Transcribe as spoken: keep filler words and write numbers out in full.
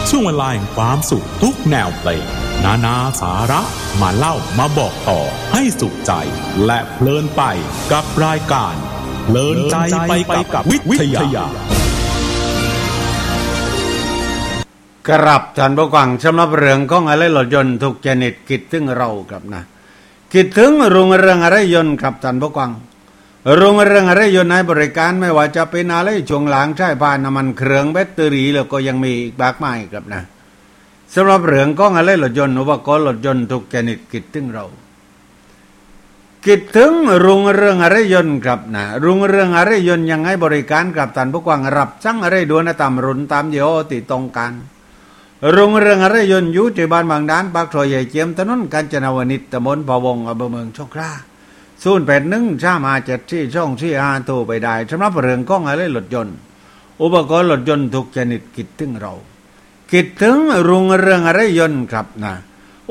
ช่วงเวลาแห่งความสุขทุกแนวเพลงนานาสาระมาเล่ามาบอกต่อให้สุขใจและเพลินไปกับรายการเพลินใจไปกับวิทยากราบท่านผู้ฟังสำหรับเรื่องของอะไรรถยนต์ทุกชนิดคิดถึงเราครับนะคิดถึงโรงเรื่องอะไรยนต์ครับท่านผู้ฟังโรงเรื่องอะไรยนต์ให้บริการไม่ว่าจะเป็นอะไรช่วงหลังใช้ผ่านน้ำมันเครื่องแบตเตอรี่แล้วก็ยังมีอีกมากมายครับนะสำหรับเรื่องของอะไรรถยนต์อุปกรณ์รถยนต์ทุกชนิดคิดถึงเราคิดถึงโรงเรื่องอะไรยนต์ครับนะโรงเรื่องอะไรยนต์ยังให้บริการกับท่านผู้ฟังรับสั่งอะไรด่วนตามรุ่นตามยี่ห้อที่ต้องการโรงเรื่องอะไรยนต์อยู่ที่บ้านบางด้านปากซอยใหญ่เจียมถนนกาญจนวนิชตำบลพะวงอำเภอเมืองสงขลาศูนย์แปดหนึ่งสามห้าเจ็ดสี่ช่องสี่ห้าโทรไปได้สำหรับเรื่องของอะไรรถยนต์อุปกรณ์รถยนต์ทุกชนิดคิดถึงเราคิดถึงโรงเรื่องอะไรยนต์ครับนะ